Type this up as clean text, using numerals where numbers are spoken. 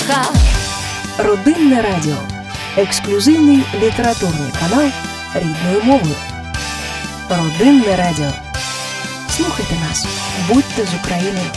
душа. Родинне радіо. Ексклюзивний літературний канал рідною мовою. Родинне радіо. Слухайте нас. Будьте з Україною.